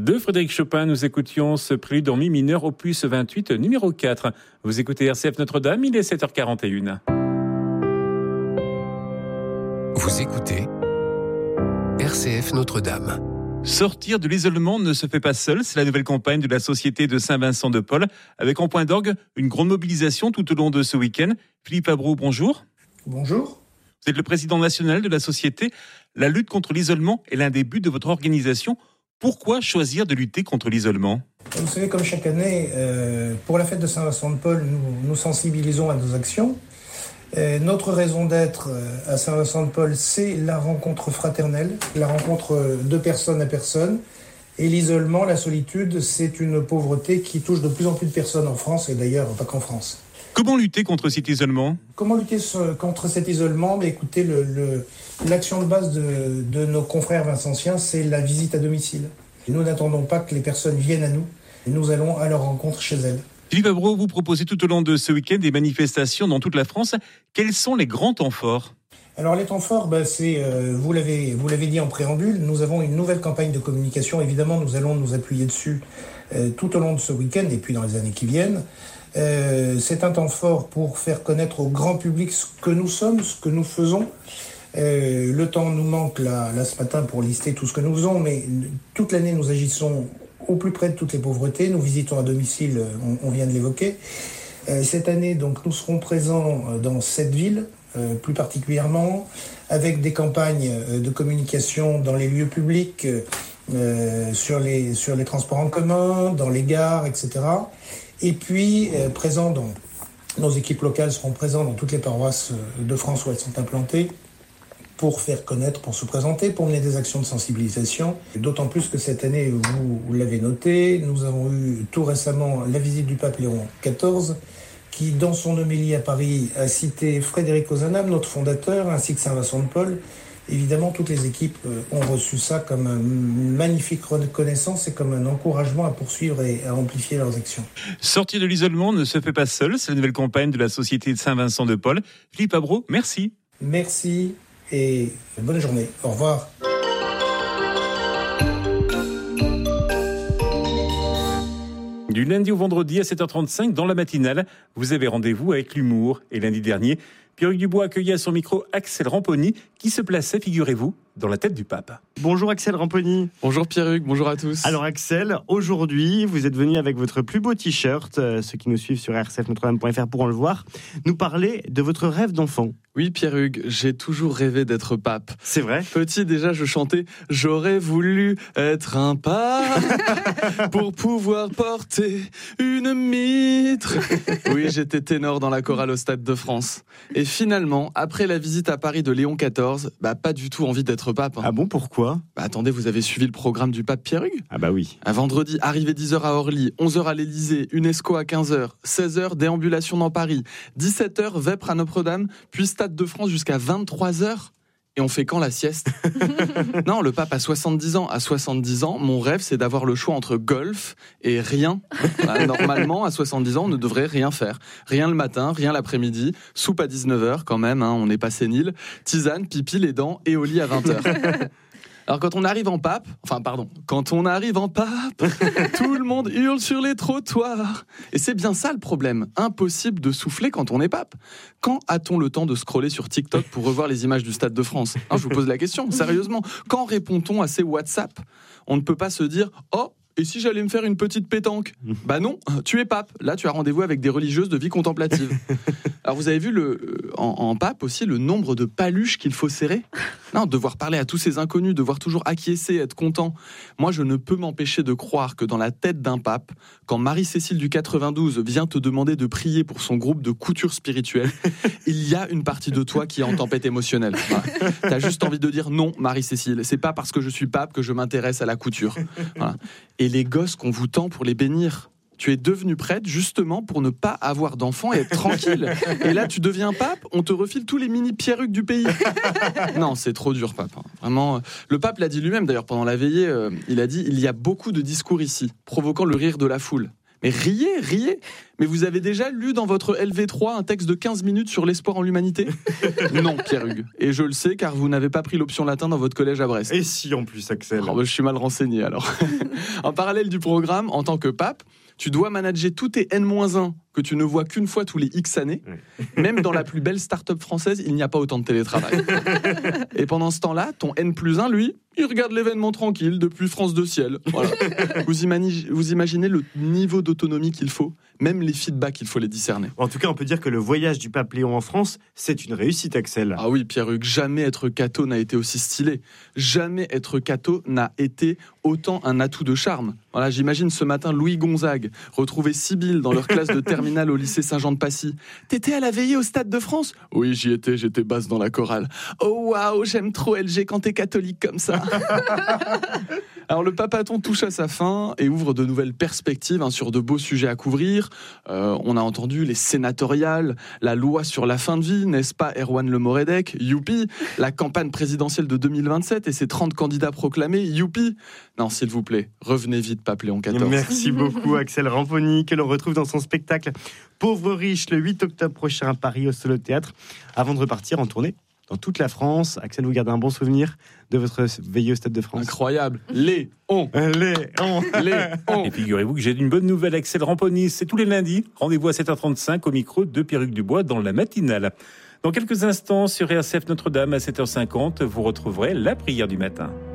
De Frédéric Chopin, nous écoutions ce prélude en mi mineur, opus 28, numéro 4. Vous écoutez RCF Notre-Dame, il est 7h41. Vous écoutez RCF Notre-Dame. Sortir de l'isolement ne se fait pas seul, c'est la nouvelle campagne de la Société de Saint-Vincent-de-Paul, avec en point d'orgue une grande mobilisation tout au long de ce week-end. Philippe Abro, bonjour. Bonjour. Vous êtes le président national de la Société. La lutte contre l'isolement est l'un des buts de votre organisation. Pourquoi choisir de lutter contre l'isolement ? Vous savez, comme chaque année, pour la fête de Saint-Vincent-de-Paul, nous sensibilisons à nos actions. Notre raison d'être à Saint-Vincent-de-Paul, c'est la rencontre fraternelle, la rencontre de personne à personne. Et l'isolement, la solitude, c'est une pauvreté qui touche de plus en plus de personnes en France, et d'ailleurs pas qu'en France. Comment lutter contre cet isolement ? Comment lutter contre cet isolement ? Écoutez, l'action de base de nos confrères vincentiens, c'est la visite à domicile. Nous n'attendons pas que les personnes viennent à nous, nous allons à leur rencontre chez elles. Philippe Abro, vous proposez tout au long de ce week-end des manifestations dans toute la France. Quels sont les grands temps forts ? Alors les temps forts, c'est, vous l'avez dit en préambule, nous avons une nouvelle campagne de communication. Évidemment, nous allons nous appuyer dessus tout au long de ce week-end et puis dans les années qui viennent. C'est un temps fort pour faire connaître au grand public ce que nous sommes, ce que nous faisons. Le temps nous manque là ce matin pour lister tout ce que nous faisons, mais toute l'année nous agissons au plus près de toutes les pauvretés. Nous visitons à domicile, on vient de l'évoquer. Cette année, donc, nous serons présents dans 7 villes, plus particulièrement, avec des campagnes de communication dans les lieux publics, sur les transports en commun, dans les gares, etc. Et puis, nos équipes locales seront présentes dans toutes les paroisses de France où elles sont implantées pour faire connaître, pour se présenter, pour mener des actions de sensibilisation. D'autant plus que cette année, vous l'avez noté, nous avons eu tout récemment la visite du pape Léon XIV, qui, dans son homélie à Paris, a cité Frédéric Ozanam, notre fondateur, ainsi que Saint-Vincent-de-Paul. Évidemment, toutes les équipes ont reçu ça comme une magnifique reconnaissance et comme un encouragement à poursuivre et à amplifier leurs actions. Sortir de l'isolement ne se fait pas seul, c'est la nouvelle campagne de la Société de Saint-Vincent-de-Paul. Philippe Abro, merci. Merci et bonne journée. Au revoir. Du lundi au vendredi à 7h35, dans la matinale, vous avez rendez-vous avec l'humour. Et lundi dernier, Pierre-Hugues Dubois accueillait à son micro Axel Ramponi, qui se plaçait, figurez-vous, dans la tête du pape. Bonjour Axel Ramponi. Bonjour Pierre-Hugues, bonjour à tous. Alors Axel, aujourd'hui, vous êtes venu avec votre plus beau t-shirt, ceux qui nous suivent sur rcfnotredame.fr pourront le voir, nous parler de votre rêve d'enfant. Oui Pierre-Hugues, j'ai toujours rêvé d'être pape. C'est vrai ? Petit déjà, je chantais « J'aurais voulu être un pape pour pouvoir porter une mitre ». Oui, j'étais ténor dans la chorale au Stade de France. Et finalement, après la visite à Paris de Léon XIV, pas du tout envie d'être pape. Ah bon, pourquoi ? Attendez, vous avez suivi le programme du pape Pierre-Hugues ? Ah bah oui. Un vendredi, arrivée 10h à Orly, 11h à l'Élysée, UNESCO à 15h, 16h, déambulation dans Paris, 17h, vêpres à Notre-Dame, puis Stade de France jusqu'à 23h. Et on fait quand la sieste ? Non, le pape a 70 ans. À 70 ans, mon rêve, c'est d'avoir le choix entre golf et rien. Normalement, à 70 ans, on ne devrait rien faire. Rien le matin, rien l'après-midi. Soupe à 19h quand même, on n'est pas sénile. Tisane, pipi, les dents et au lit à 20h. Alors quand on arrive en pape, tout le monde hurle sur les trottoirs. Et c'est bien ça le problème. Impossible de souffler quand on est pape. Quand a-t-on le temps de scroller sur TikTok pour revoir les images du Stade de France ? Je vous pose la question, sérieusement. Quand répond-on à ces WhatsApp ? On ne peut pas se dire « Oh, et si j'allais me faire une petite pétanque ?» Bah non, tu es pape. Là, tu as rendez-vous avec des religieuses de vie contemplative. Alors, vous avez vu en pape aussi le nombre de paluches qu'il faut serrer ? Non, devoir parler à tous ces inconnus, devoir toujours acquiescer, être content. Moi, je ne peux m'empêcher de croire que dans la tête d'un pape, quand Marie-Cécile du 92 vient te demander de prier pour son groupe de couture spirituelle, il y a une partie de toi qui est en tempête émotionnelle. Voilà. T'as juste envie de dire non, Marie-Cécile, c'est pas parce que je suis pape que je m'intéresse à la couture. Voilà. Et les gosses qu'on vous tend pour les bénir, tu es devenue prêtre justement pour ne pas avoir d'enfants et être tranquille. Et là, tu deviens pape, on te refile tous les mini Pierre-Hugues du pays. Non, c'est trop dur, pape. Vraiment, le pape l'a dit lui-même, d'ailleurs, pendant la veillée, il a dit « Il y a beaucoup de discours ici, provoquant le rire de la foule. Mais riez. Mais vous avez déjà lu dans votre LV3 un texte de 15 minutes sur l'espoir en l'humanité ? Non, Pierre-Hugues. Et je le sais car vous n'avez pas pris l'option latin dans votre collège à Brest. Et si en plus, Axel. Je suis mal renseigné alors. En parallèle du programme, en tant que pape, tu dois manager tous tes N-1 que tu ne vois qu'une fois tous les X années. Même dans la plus belle start-up française, il n'y a pas autant de télétravail. Et pendant ce temps-là, ton N+1, lui, il regarde l'événement tranquille depuis France 2 Ciel. Voilà. Vous imaginez le niveau d'autonomie qu'il faut, même les feedbacks, il faut les discerner. En tout cas, on peut dire que le voyage du pape Léon en France, c'est une réussite, Axel. Ah oui, Pierre-Hugues, jamais être catho n'a été aussi stylé. Jamais être catho n'a été autant un atout de charme. Voilà, j'imagine ce matin Louis Gonzague retrouver Sibylle dans leur classe de terminale au lycée Saint-Jean-de-Passy. T'étais à la veillée au Stade de France ? Oui, j'y étais, j'étais basse dans la chorale. Oh waouh, j'aime trop LG quand t'es catholique comme ça. Alors le papaton touche à sa fin et ouvre de nouvelles perspectives sur de beaux sujets à couvrir. On a entendu les sénatoriales, la loi sur la fin de vie, n'est-ce pas Erwan Le Moredec ? Youpi. La campagne présidentielle de 2027 et ses 30 candidats proclamés, youpi. Non, s'il vous plaît, revenez vite, pape Léon XIV. Merci beaucoup, Axel Ramponi, que l'on retrouve dans son spectacle Pauvre riche, le 8 octobre prochain à Paris, au Solo Théâtre. Avant de repartir en tournée dans toute la France, Axel, vous gardez un bon souvenir de votre veillée au Stade de France. Incroyable. Léon. Et figurez-vous que j'ai une bonne nouvelle, Axel Ramponi. C'est tous les lundis. Rendez-vous à 7h35 au micro de Pierre-Hugues Dubois dans la matinale. Dans quelques instants, sur RCF Notre-Dame à 7h50, vous retrouverez la prière du matin.